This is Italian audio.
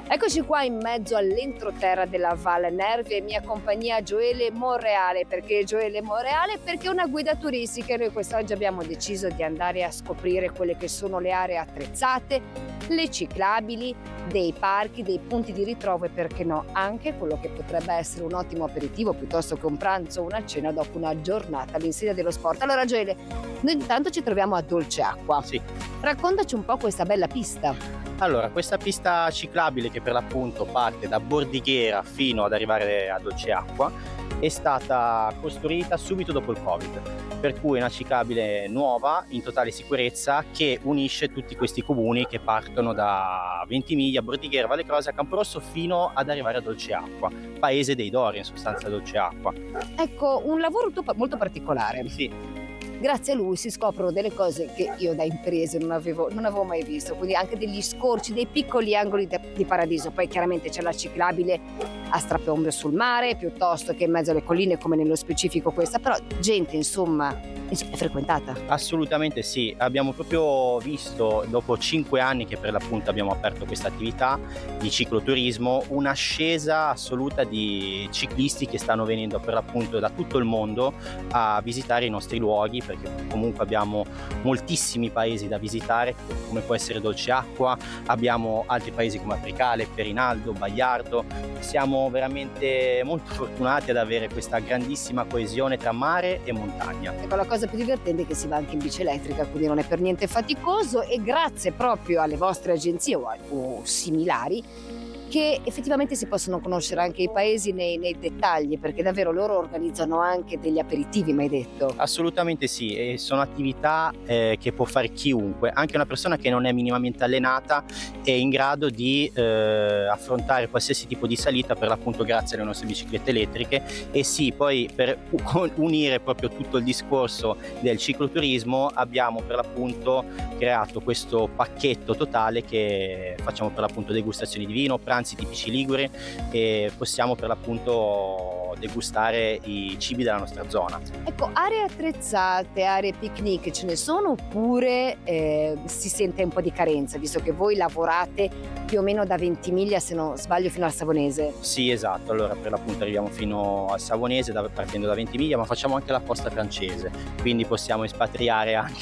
Eccoci qua in mezzo all'entroterra della Val Nervi e mia compagnia Gioele Monreale. Perché Gioele Monreale? Perché è una guida turistica e noi quest'oggi abbiamo deciso di andare a scoprire quelle che sono le aree attrezzate, le ciclabili, dei parchi, dei punti di ritrovo e perché no, anche quello che potrebbe essere un ottimo aperitivo piuttosto che un pranzo o una cena dopo una giornata all'insegna dello sport. Allora Gioele, noi intanto ci troviamo a Dolceacqua. Sì. Raccontaci un po' questa bella pista. Allora, questa pista ciclabile che per l'appunto parte da Bordighera fino ad arrivare a Dolceacqua è stata costruita subito dopo il Covid, per cui è una ciclabile nuova in totale sicurezza che unisce tutti questi comuni che partono da Ventimiglia, Bordighera, Valle Croce, Camporosso fino ad arrivare a Dolceacqua, paese dei Dori in sostanza Dolceacqua. Ecco, un lavoro molto particolare. Sì. Grazie a lui si scoprono delle cose che io da imprese non avevo mai visto, quindi anche degli scorci, dei piccoli angoli di paradiso. Poi chiaramente c'è la ciclabile a strapiombo sul mare, piuttosto che in mezzo alle colline come nello specifico questa, però gente insomma è frequentata. Assolutamente sì, abbiamo proprio visto dopo 5 anni che per l'appunto abbiamo aperto questa attività di cicloturismo un'ascesa assoluta di ciclisti che stanno venendo per l'appunto da tutto il mondo a visitare i nostri luoghi, perché comunque abbiamo moltissimi paesi da visitare come può essere Dolceacqua, abbiamo altri paesi come Apricale, Perinaldo, Bagliardo. Siamo veramente molto fortunati ad avere questa grandissima coesione tra mare e montagna. Ecco, la cosa più divertente è che si va anche in bici elettrica, quindi non è per niente faticoso e grazie proprio alle vostre agenzie o similari che effettivamente si possono conoscere anche i paesi nei dettagli, perché davvero loro organizzano anche degli aperitivi, mi hai detto. Assolutamente sì, e sono attività che può fare chiunque, anche una persona che non è minimamente allenata è in grado di affrontare qualsiasi tipo di salita per l'appunto grazie alle nostre biciclette elettriche. E sì, poi per unire proprio tutto il discorso del cicloturismo abbiamo per l'appunto creato questo pacchetto totale che facciamo per l'appunto degustazioni di vino, pranzi tipici liguri e possiamo per l'appunto degustare i cibi della nostra zona. Ecco, aree attrezzate, aree picnic ce ne sono oppure si sente un po' di carenza, visto che voi lavorate più o meno da Ventimiglia, se non sbaglio, fino al Savonese? Sì, esatto, allora per l'appunto arriviamo fino al Savonese partendo da Ventimiglia, ma facciamo anche la costa francese, quindi possiamo espatriare anche